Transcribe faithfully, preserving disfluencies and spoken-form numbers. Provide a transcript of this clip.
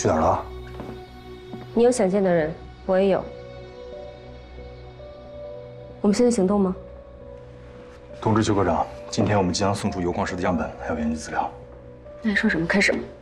去哪儿了？ 你有想见的人，我也有。我们现在行动吗？ 通知邱科长，今天我们即将送出油矿石的样本，还有研究资料。 那你说什么？开始。